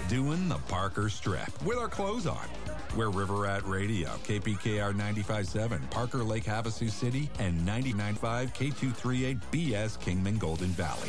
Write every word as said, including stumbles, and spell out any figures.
doing the Parker Strip with our clothes on. We're River Rat Radio, K P K R ninety-five point seven, Parker Lake Havasu City, and ninety-nine point five K two thirty-eight B S Kingman Golden Valley.